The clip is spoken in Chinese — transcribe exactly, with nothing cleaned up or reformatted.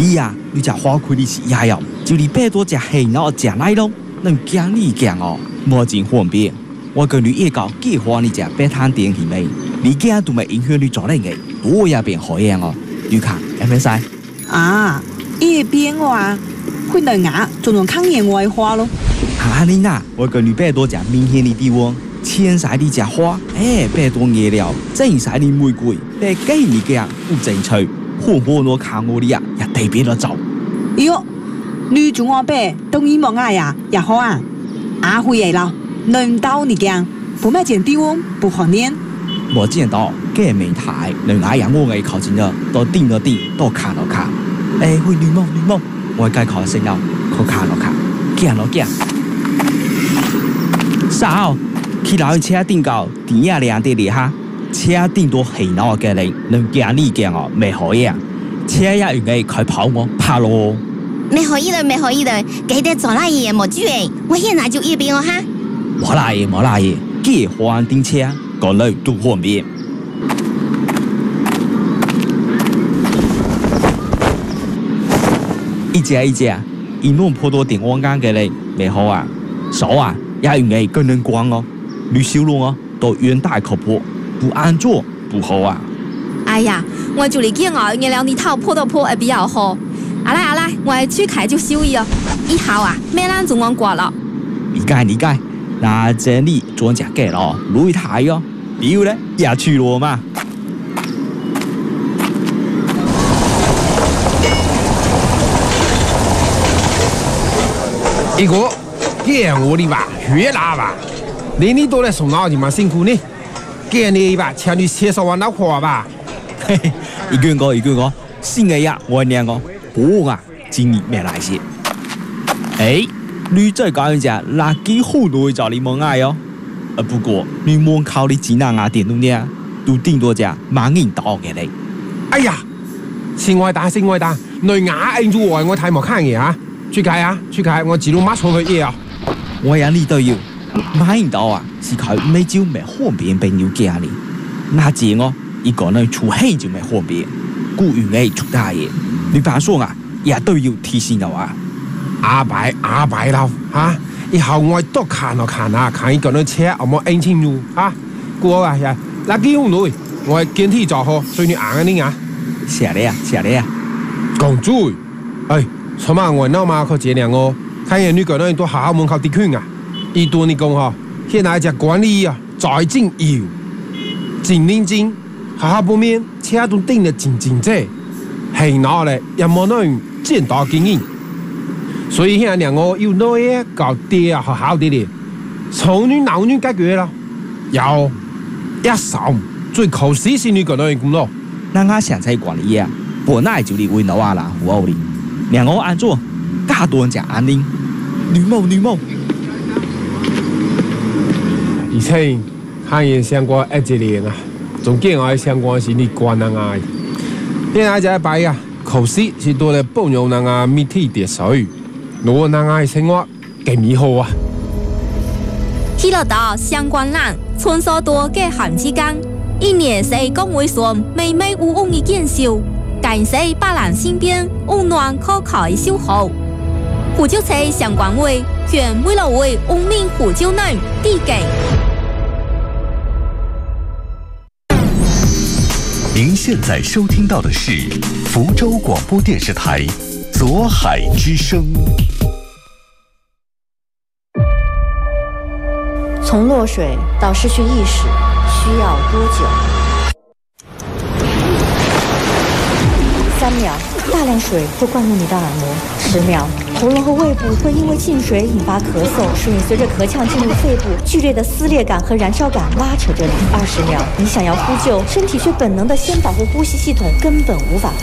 你呀、啊，你只花开的是也有，就你百多只黑脑食奶咯，能讲你讲哦，无真方便。我跟你一搞计划你只白摊点去没？你今都没影响你做那个，我也变好样哦。你看，会唔使？ 啊，一边话，佢能牙仲用抗炎外花咯。 哈你呐，我跟你百多只明显的地方。千晒的只花，哎，百多颜料，正晒的玫瑰，百几你嘅不正趣，火火攞卡我哋啊，也特別得走。 喲，你仲我白，當然冇嗌呀，也好啊。阿回嚟啦，能到你講，不買件地方不好念。 我見到嘅美台，能嗌呀我嘅靠近咗，到定咗定，到卡到卡。哎，會女夢女夢，我該考先了，考卡到卡，見咯見。sao khi nào車頂到點呀兩啲嚟哈，車頂到係哪個人能驚你驚我未可以啊？車呀原來佢跑我怕咯。 沒可以的，沒可以的，記得做那嘢冇注意，我現在就一邊哦哈。 冇啦嘢冇啦嘢，幾換電車，個女都方便。一隻一隻，一弄破多電網杆嘅人未好啊，手啊也原來更能光哦。你小路哦，都遠大靠坡，不安坐不好啊！ 哎呀，我就嚟見我，原來你頭破到破會比較好。阿來阿來，我去開就收益哦。以後啊，咩人仲講過了。 理解理解，那這裡專家給了，路一台哦，比如呢也去了嘛。 一個，見我的吧，越南吧。你呢度咧送腦就蠻辛苦呢，見你吧，請你介紹我老婆吧。 嘿嘿，一句個一句個，新嘅呀，我兩個，不啊，今年沒來些。哎，你再講一隻，垃圾好多找你冇嗌哦。呃，不過你冇靠你幾難啊電動呢，都頂多隻萬銀刀嘅你。 哎呀，先愛打先愛打，你牙硬住我，我睇冇看嘢啊！去開啊，去開，我自動馬上去嘢啊！ 我呀你都要。買唔到啊，是佢每朝未方便朋友家呢。那這我一個人出氣就未方便，故原來出大嘢。你反說啊，也都要提醒我啊。 阿伯阿伯啦嚇，以後我多看咯看啊，看一個人車有冇安全路啊。過啊呀，嗱幾紅女，我見天就好，對你硬啊你啊。 謝你啊，謝你啊。 講嘴，哎，什麼我鬧嘛靠這兩個，看見你個人都好好門口啲圈啊。一多你講嗬，現在只管理啊，在正要，真認真，下下半面車都頂得真真正，係哪咧又冇那樣見到經驗，所以現在兩個要那嘢搞啲啊好好啲啲，從女鬧女解決啦，有一手最靠死先你個那樣咁咯。 那我現在管理啊，本來就嚟為老啊啦，胡奧哩，兩個安做，加多人講安寧，女謀女謀。 而且漢言相關一節年啊，仲見我相關是你關人啊，現在就擺啊，考試是多嚟幫助人啊，媒體秩序，攞人啊生活更美好啊。 睇得到相關人穿梭多嘅行之間，一年四工會上美美無誤嘅見笑，感謝百人身邊溫暖可靠嘅守候。虎丘車相關會原為了為文明虎丘人遞給。 您现在收听到的是福州广播电视台左海之声。 从落水到失去意识需要多久？三秒，大量水会灌入你的耳膜；十秒，喉咙和胃部会因为进水引发咳嗽，水随着咳呛进入肺部，剧烈的撕裂感和燃烧感拉扯着你；二十秒，你想要呼救，身体却本能的先保护呼吸系统，根本无法发